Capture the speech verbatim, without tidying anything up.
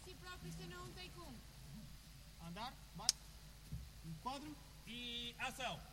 si próprio, você não tem como. Andar, bate, enquadro E ação!